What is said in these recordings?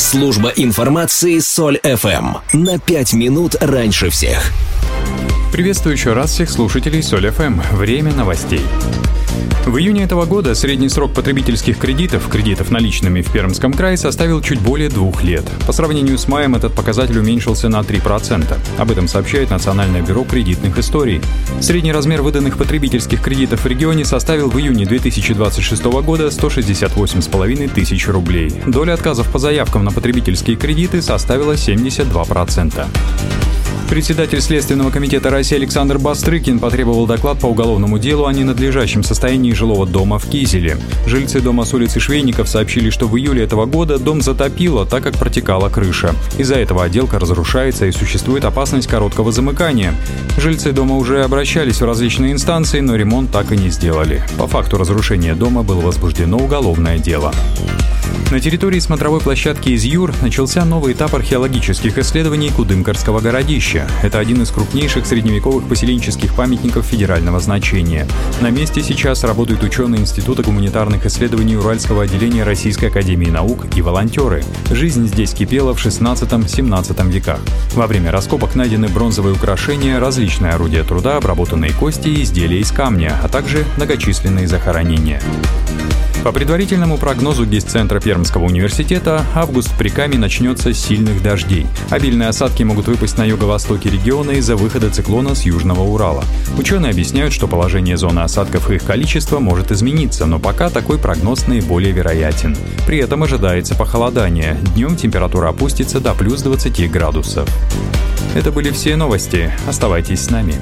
Служба информации Соль ФМ. На 5 минут раньше всех. Приветствую еще раз всех слушателей Соль ФМ. Время новостей. В июне этого года средний срок потребительских кредитов наличными в Пермском крае составил чуть более 2 лет. По сравнению с маем этот показатель уменьшился на 3%. Об этом сообщает Национальное бюро кредитных историй. Средний размер выданных потребительских кредитов в регионе составил в июне 2026 года 168,5 тысяч рублей. Доля отказов по заявкам на потребительские кредиты составила 72%. Председатель Следственного комитета России Александр Бастрыкин потребовал доклад по уголовному делу о ненадлежащем состоянии жилого дома в Кизеле. Жильцы дома с улицы Швейников сообщили, что в июле этого года дом затопило, так как протекала крыша. Из-за этого отделка разрушается и существует опасность короткого замыкания. Жильцы дома уже обращались в различные инстанции, но ремонт так и не сделали. По факту разрушения дома было возбуждено уголовное дело. На территории смотровой площадки Изюр начался новый этап археологических исследований Кудымкарского городища. Это один из крупнейших средневековых поселенческих памятников федерального значения. На месте сейчас работают ученые Института гуманитарных исследований Уральского отделения Российской академии наук и волонтеры. Жизнь здесь кипела в 16-17 веках. Во время раскопок найдены бронзовые украшения, различные орудия труда, обработанные кости и изделия из камня, а также многочисленные захоронения. По предварительному прогнозу Гисцентра Пермского университета, август в Прикаме начнется с сильных дождей. Обильные осадки могут выпасть на юго-востоке региона из-за выхода циклона с Южного Урала. Ученые объясняют, что положение зоны осадков и их количество может измениться, но пока такой прогноз наиболее вероятен. При этом ожидается похолодание. Днем температура опустится до плюс 20 градусов. Это были все новости. Оставайтесь с нами.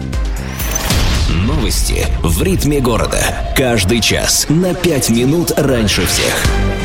Новости в ритме города. Каждый час на 5 минут раньше всех.